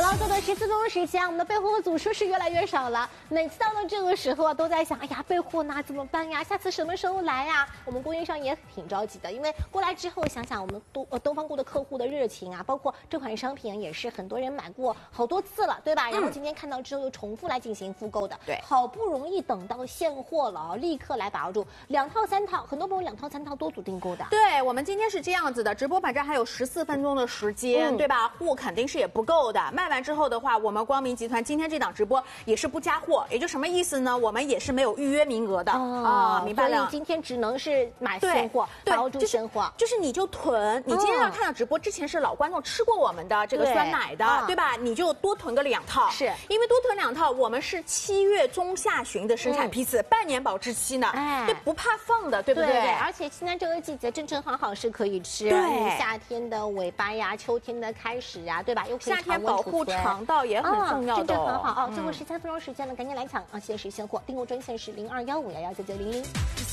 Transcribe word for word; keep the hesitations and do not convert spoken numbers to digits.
好，短短十四分钟时间，我们的备货组数是越来越少了。每次到了这个时候啊，都在想，哎呀，备货呢怎么办呀？下次什么时候来呀？我们供应商也挺着急的，因为过来之后，想想我们东呃东方顾的客户的热情啊，包括这款商品也是很多人买过好多次了，对吧？然后今天看到之后又重复来进行复购的， 对， 好不容易等到现货了，立刻来把握住，两套三套，很多朋友两套三套多组订购的。 对，我们今天是这样子的，直播反正还有十四分钟的时间，嗯、对吧？货肯定是也不够的，卖完之后的话，我们光明集团今天这档直播也是不加货，也就什么意思呢？我们也是没有预约名额的啊、哦哦，明白了。 所以今天只能是买现货，把握住现货、 就是，就是你就囤。你今天要看到直播之前是老观众吃过我们的这个酸奶的， 对,、嗯、对吧？你就多囤个两套， 是因为多囤两套，我们是七月中下旬的生产批次，嗯、半年保质期呢，哎，对，不怕放的，对不对？ 对对，而且现在这个季节正正好好是可以吃， 对， 夏天的尾巴呀，秋天的开始呀，对吧？又可以夏天保护肠道也很重要的、哦， 正正很好哦。最后十三分钟时间了，赶紧来抢啊！限时现货，订购专线是零二幺五幺幺九九零零。